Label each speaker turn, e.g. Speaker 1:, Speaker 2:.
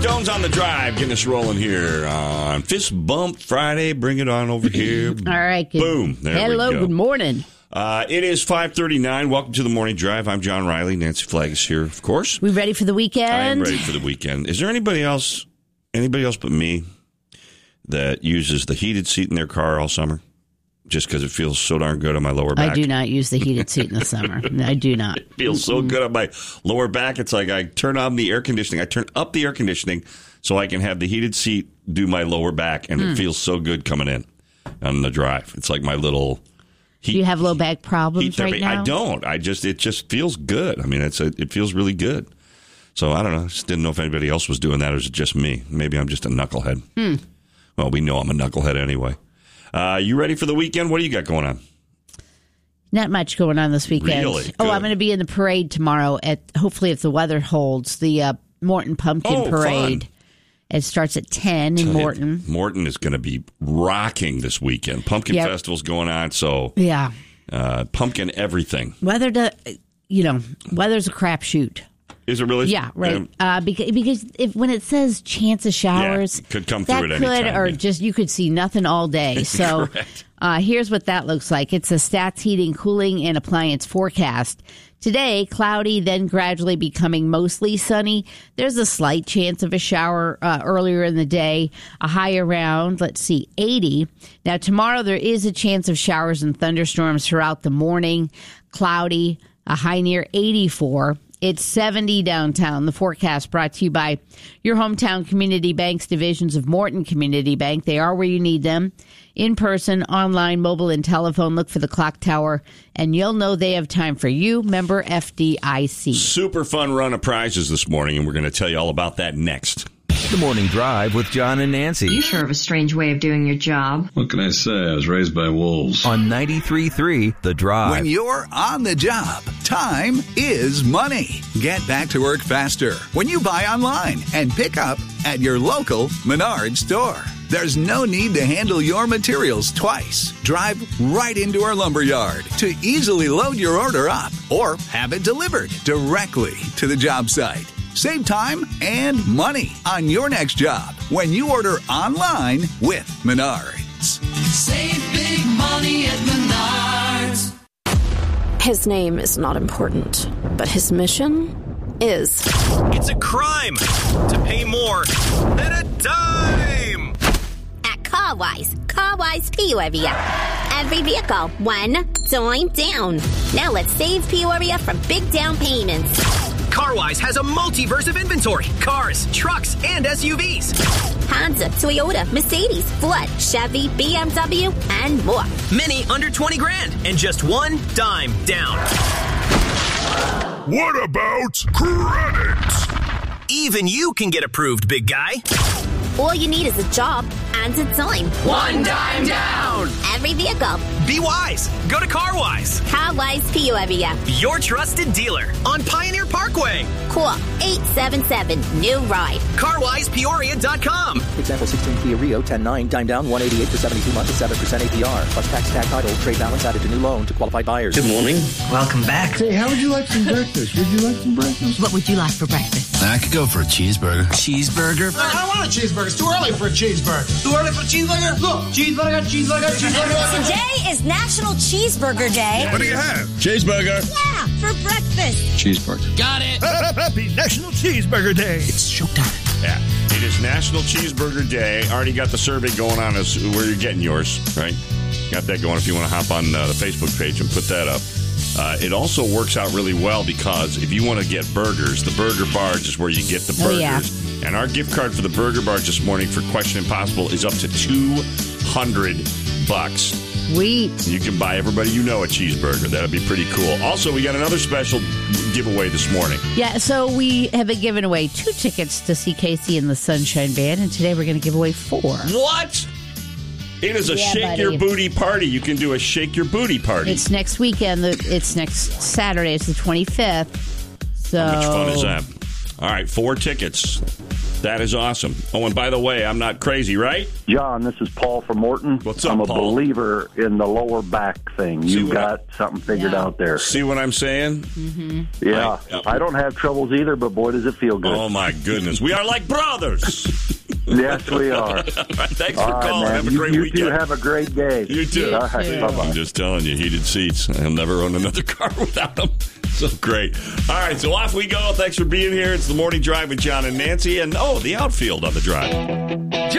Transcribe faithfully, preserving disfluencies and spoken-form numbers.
Speaker 1: Stones on the Drive, getting us rolling here on Fist Bump Friday. Bring it on over here.
Speaker 2: All right. Good.
Speaker 1: Boom. There
Speaker 2: Hello,
Speaker 1: we go.
Speaker 2: good morning.
Speaker 1: Uh, it is five thirty-nine. Welcome to the Morning Drive. I'm John Riley. Nancy Flagg is here, of course.
Speaker 2: We ready for the weekend?
Speaker 1: I'm ready for the weekend. Is there anybody else, anybody else but me, that uses the heated seat in their car all summer? Just because it feels so darn good on my lower back.
Speaker 2: I do not use the heated seat in the summer. I do not.
Speaker 1: It feels so good on my lower back. It's like I turn on the air conditioning. I turn up the air conditioning so I can have the heated seat do my lower back, and mm. it feels so good coming in on the drive. It's like my little heat.
Speaker 2: Do you have low back problems right now?
Speaker 1: I don't. I just it just feels good. I mean, it's a, it feels really good. So I don't know. I just didn't know if anybody else was doing that, or is it just me? Maybe I'm just a knucklehead.
Speaker 2: Hmm.
Speaker 1: Well, we know I'm a knucklehead anyway. Uh, you ready for the weekend? What do you got going on?
Speaker 2: Not much going on this weekend.
Speaker 1: Really?
Speaker 2: Oh,
Speaker 1: Good.
Speaker 2: I'm going to be in the parade tomorrow at, hopefully if the weather holds, the uh, Morton Pumpkin
Speaker 1: oh,
Speaker 2: Parade.
Speaker 1: Fun.
Speaker 2: It starts at ten in Morton.
Speaker 1: Morton is going to be rocking this weekend. Pumpkin
Speaker 2: yep.
Speaker 1: Festival's going on, so
Speaker 2: yeah,
Speaker 1: uh, pumpkin everything.
Speaker 2: Weather, do, you know, weather's a crapshoot.
Speaker 1: Is it really?
Speaker 2: Yeah, right.
Speaker 1: Um,
Speaker 2: uh, because because if when it says chance of showers,
Speaker 1: yeah, could come
Speaker 2: that
Speaker 1: through at
Speaker 2: could,
Speaker 1: any time.
Speaker 2: or
Speaker 1: yeah.
Speaker 2: just you could see nothing all day. So uh, here's what that looks like. It's a Stats Heating, Cooling, and Appliance forecast. Today, cloudy, then gradually becoming mostly sunny. There's a slight chance of a shower uh, earlier in the day, a high around, let's see, eighty. Now, tomorrow there is a chance of showers and thunderstorms throughout the morning. Cloudy, a high near eighty-four. It's seventy downtown. The forecast brought to you by your hometown community banks divisions of Morton Community Bank. They are where you need them. In person, online, mobile, and telephone. Look for the clock tower, and you'll know they have time for you. Member F D I C.
Speaker 1: Super fun run of prizes this morning, and we're going to tell you all about that next.
Speaker 3: The Morning Drive with John and Nancy.
Speaker 4: You sure have a strange way of doing your job.
Speaker 5: What can I say? I was raised by wolves.
Speaker 3: On ninety-three point three, The Drive.
Speaker 6: When you're on the job, time is money. Get back to work faster when you buy online and pick up at your local Menards store. There's no need to handle your materials twice. Drive right into our lumberyard to easily load your order up or have it delivered directly to the job site. Save time and money on your next job when you order online with Menards.
Speaker 7: Save big money at Menards.
Speaker 8: His name is not important, but his mission is.
Speaker 9: It's a crime to pay more than a dime.
Speaker 10: At Carwise, Carwise Peoria. Every vehicle, one dime down. Now let's save Peoria from big down payments.
Speaker 9: Carwise has a multiverse of inventory. Cars, trucks, and S U Vs.
Speaker 10: Honda, Toyota, Mercedes, Ford, Chevy, B M W, and more.
Speaker 9: Many under twenty grand and just one dime down.
Speaker 11: What about credit?
Speaker 9: Even you can get approved, big guy.
Speaker 10: All you need is a job and a dime.
Speaker 7: One dime down.
Speaker 10: Every vehicle.
Speaker 9: Be wise. Go to Carwise.
Speaker 10: Carwise Peoria.
Speaker 9: Your trusted dealer on Pioneer Parkway.
Speaker 10: Call eight seven seven, new ride.
Speaker 9: Carwise Peoria dot com.
Speaker 12: Example sixteen Kia Rio ten nine, dime down one eighty-eight for seventy-two months at seven percent A P R. Plus tax, tag title, trade balance added to new loan to qualified buyers.
Speaker 13: Good morning.
Speaker 9: Welcome back.
Speaker 14: Say, how would you like some breakfast? Would you like some breakfast?
Speaker 2: What would you like for breakfast?
Speaker 13: I could go for a cheeseburger.
Speaker 9: Cheeseburger?
Speaker 14: I don't want a cheeseburger. It's too early for a cheeseburger. Too early for a cheeseburger? Look, cheeseburger, cheeseburger, cheeseburger.
Speaker 15: Today is National Cheeseburger Day.
Speaker 11: What do you have? Cheeseburger.
Speaker 15: Yeah, for breakfast.
Speaker 5: Cheeseburger.
Speaker 9: Got it.
Speaker 11: Happy National Cheeseburger Day.
Speaker 9: It's showtime.
Speaker 1: Yeah, it is National Cheeseburger Day. Already got the survey going on as where you're getting yours, right? Got that going if you want to hop on uh, the Facebook page and put that up. Uh, it also works out really well because if you want to get burgers, the Burger Barge is where you get the burgers.
Speaker 2: Oh, yeah.
Speaker 1: And our gift card for the Burger Barge this morning for Question Impossible is up to two hundred bucks.
Speaker 2: Sweet.
Speaker 1: You can buy everybody you know a cheeseburger. That'd be pretty cool. Also, we got another special giveaway this morning.
Speaker 2: Yeah, so we have been giving away two tickets to see Casey and the Sunshine Band, and today we're going to give away four.
Speaker 1: What? It is a
Speaker 2: yeah,
Speaker 1: shake
Speaker 2: buddy.
Speaker 1: your booty party. You can do a shake your booty party.
Speaker 2: It's next weekend. It's next Saturday. It's the twenty-fifth. So
Speaker 1: how much fun is that? All right, four tickets. That is awesome. Oh, and by the way, I'm not crazy, right?
Speaker 13: John, this is Paul from Morton.
Speaker 1: What's up,
Speaker 13: I'm a
Speaker 1: Paul?
Speaker 13: believer in the lower back thing.
Speaker 1: See
Speaker 13: You've
Speaker 1: what
Speaker 13: got something figured
Speaker 2: Yeah.
Speaker 13: out there.
Speaker 1: See what I'm saying?
Speaker 2: Mm-hmm.
Speaker 13: Yeah.
Speaker 1: Right.
Speaker 13: I don't have troubles either, but boy, does it feel good.
Speaker 1: Oh, my goodness. We are like brothers.
Speaker 13: Yes, we are.
Speaker 1: All right, thanks
Speaker 13: All
Speaker 1: for
Speaker 13: right,
Speaker 1: calling.
Speaker 13: man.
Speaker 1: Have a
Speaker 13: You-
Speaker 1: great
Speaker 13: you
Speaker 1: weekend.
Speaker 13: two have a great day.
Speaker 1: You too.
Speaker 13: All right, bye-bye.
Speaker 1: I'm just telling you, heated seats. I'll never own another car without them. So great. All right, so off we go. Thanks for being here. It's the Morning Drive with John and Nancy. And, oh, the outfield on the drive.